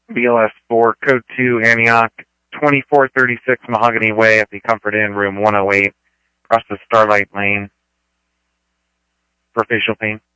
BLS4, Code 2, Antioch, 2436 Mahogany Way at the Comfort Inn, room 108, across the Starlight Lane, for facial pain.